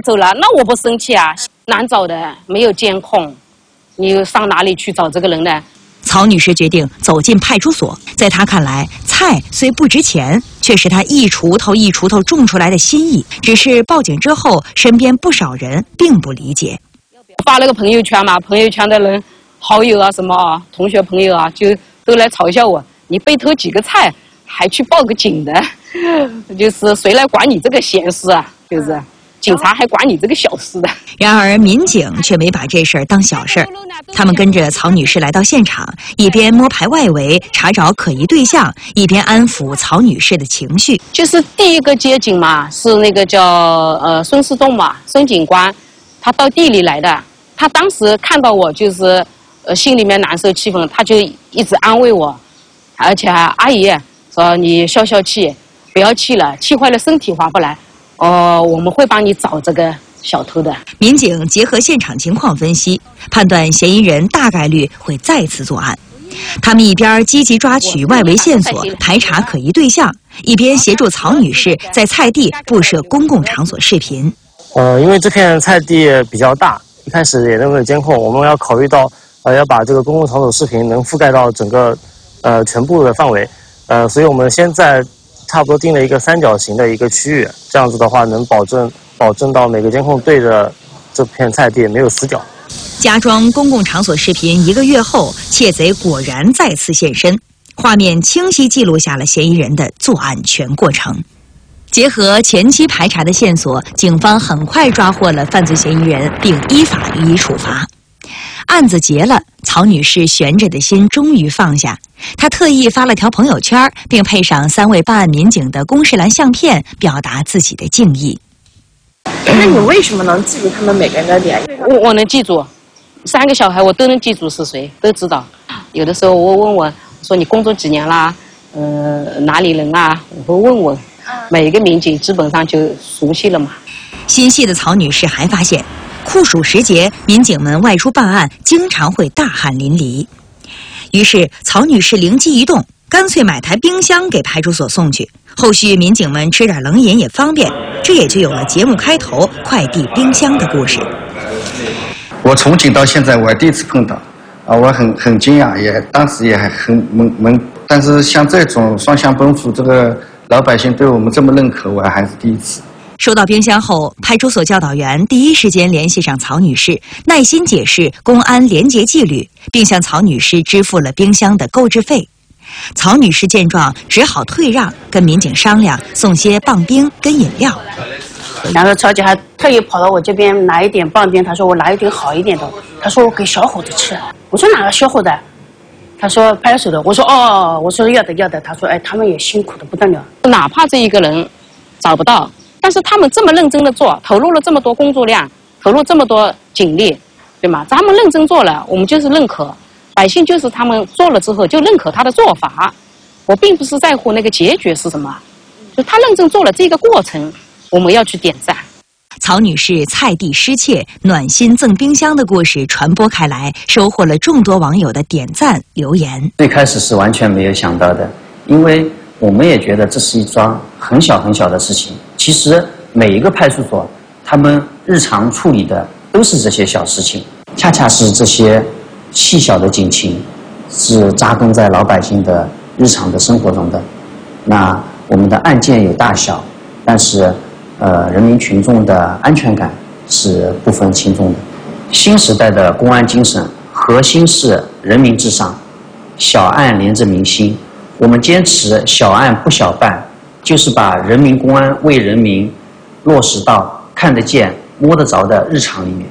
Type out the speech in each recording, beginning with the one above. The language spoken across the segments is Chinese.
走了，那我不生气啊。难找的，没有监控，你上哪里去找这个人呢？ 曹女士决定走进派出所。在她看来，菜虽不值钱，却是她一锄头一锄头种出来的心意。只是报警之后，身边不少人并不理解。 发了个朋友圈嘛，朋友圈的人、好友啊、什么啊、同学朋友啊，就都来嘲笑我：你被偷几个菜，还去报个警的，就是谁来管你这个闲事啊？就是。警察还管你这个小事的。 然而民警却没把这事儿当小事儿，他们跟着曹女士来到现场，一边摸排外围查找可疑对象，一边安抚曹女士的情绪。 就是第一个接警嘛，是那个叫孙世栋嘛，孙警官，他到地里来的。他当时看到我就是心里面难受气愤，他就一直安慰我，而且阿姨说你消消气，不要气了，气坏了身体划不来。我们会帮你找这个小偷的。 民警结合现场情况分析，判断嫌疑人大概率会再次作案。他们一边积极抓取外围线索，排查可疑对象，一边协助曹女士在菜地布设公共场所视频。 因为这片菜地比较大，一开始也都没有监控，我们要考虑到要把这个公共场所视频能覆盖到整个全部的范围，所以我们现在差不多定了一个三角形的一个区域，这样子的话能保证到每个监控对着这片菜地没有死角。 加装公共场所视频1个月后，窃贼果然再次现身，画面清晰记录下了嫌疑人的作案全过程。结合前期排查的线索，警方很快抓获了犯罪嫌疑人，并依法予以处罚。案子结了，曹女士悬着的心终于放下。她特意发了条朋友圈，并配上3位办案民警的公示栏相片，表达自己的敬意。 那你为什么能记住他们每个人的脸？ 我能记住，3个小孩我都能记住是谁，都知道。有的时候我问我说你工作几年啦？哪里人啊？我会问。每一个民警基本上就熟悉了嘛。 心细的曹女士还发现，酷暑时节，民警们外出办案经常会大汗淋漓。于是曹女士灵机一动，干脆买台冰箱给派出所送去，后续民警们吃点冷饮也方便，这也就有了节目开头快递冰箱的故事。 我从警到现在我第一次碰到，我很惊讶，当时也很懵，但是像这种双向奔赴，这个老百姓对我们这么认可，我还是第一次。 收到冰箱后，派出所教导员第一时间联系上曹女士，耐心解释公安廉洁纪律，并向曹女士支付了冰箱的购置费。曹女士见状只好退让，跟民警商量送些棒冰跟饮料。 然后曹姐还特意跑到我这边拿一点棒冰，他说我拿一点好一点的，他说我给小伙子吃。我说哪个小伙子？他说派出所的。我说哦，我说要的。他说他们也辛苦的不得了。 哪怕这一个人找不到，但是他们这么认真的做，投入了这么多工作量，投入这么多警力，对吗？咱们认真做了，我们就是认可。百姓就是他们做了之后就认可他的做法。我并不是在乎那个结局是什么，就他认真做了这个过程，我们要去点赞。 曹女士菜地失窃，暖心赠冰箱的故事传播开来，收获了众多网友的点赞留言。 最开始是完全没有想到的，因为我们也觉得这是一桩很小的事情。其实每一个派出所，他们日常处理的都是这些小事情，恰恰是这些细小的警情，是扎根在老百姓的日常的生活中的。那我们的案件有大小，但是人民群众的安全感是不分轻重的。新时代的公安精神核心是人民至上，小案连着民心。我们坚持小案不小办，就是把人民公安为人民落实到看得见摸得着的日常里面。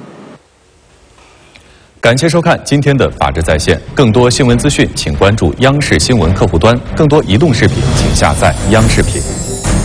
感谢收看今天的法治在线，更多新闻资讯请关注央视新闻客户端，更多移动视频请下载央视频。